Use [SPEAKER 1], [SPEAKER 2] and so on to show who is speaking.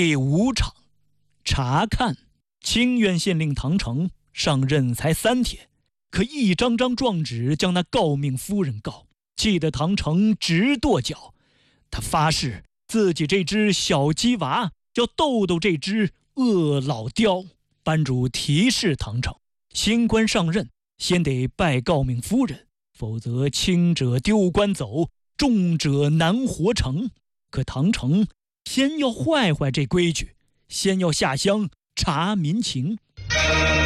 [SPEAKER 1] 第5场查看。清苑县令唐成上任才3天，可一张张状纸将那诰命夫人告，气得唐成直跺脚。他发誓自己这只小鸡娃要逗逗这只恶老雕。班主提示唐成，新官上任先得拜诰命夫人，否则轻者丢官走，重者难活成。可唐成偏要坏这规矩，先要下乡查民情。